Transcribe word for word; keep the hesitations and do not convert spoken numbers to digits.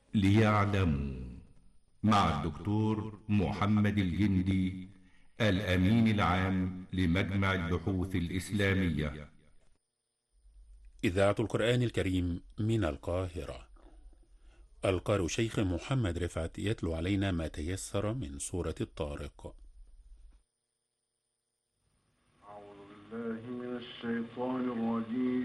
ليعلموا، مع الدكتور محمد الجندي، الأمين العام لمجمع البحوث الإسلامية. إذاعة القرآن الكريم من القاهرة. القارئ شيخ محمد رفعت يتلو علينا ما تيسر من سورة الطارق. أعوذ بالله من الشيطان الرجيم.